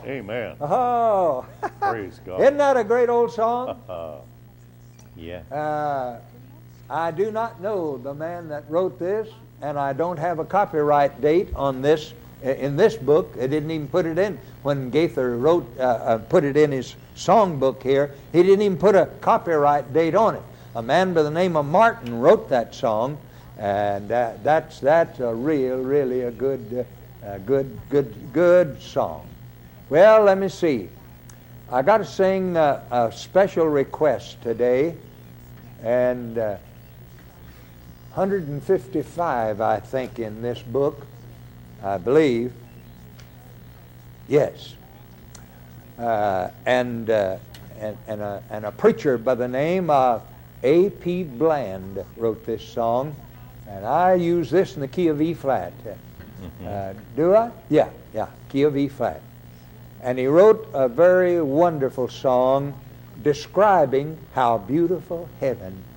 Amen. Oh, Praise God. isn't that a great old song? Yeah. I do not know the man that wrote this, and I don't have a copyright date on this in this book. They didn't even put it in when Gaither put it in his songbook here. He didn't even put a copyright date on it. A man by the name of Martin wrote that song, and that's a really a good song. Well, let me see. I got to sing a special request today, and 155, I think, in this book, I believe. Yes. And a preacher by the name of A.P. Bland wrote this song, and I use this in the key of E flat. Do I? Yeah, key of E flat. And he wrote a very wonderful song describing how beautiful heaven